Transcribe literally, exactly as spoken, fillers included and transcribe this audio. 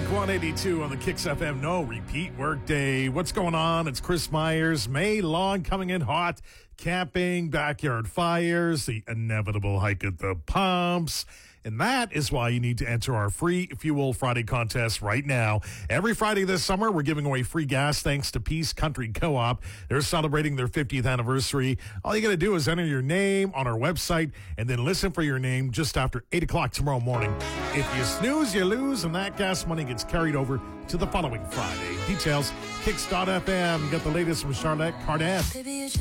one eighty-two on the Kicks F M No Repeat Workday. What's going on? It's Chris Myers. May long coming in hot. Camping, backyard fires, the inevitable hike at the pumps. And that is why you need to enter our free Fuel Friday contest right now. Every Friday this summer, we're giving away free gas thanks to Peace Country Co-op. They're celebrating their fiftieth anniversary. All you got to do is enter your name on our website and then listen for your name just after eight o'clock tomorrow morning. If you snooze, you lose, and that gas money gets carried over to the following Friday. Details, kicks dot f m. Get the latest from Charlotte Cardin.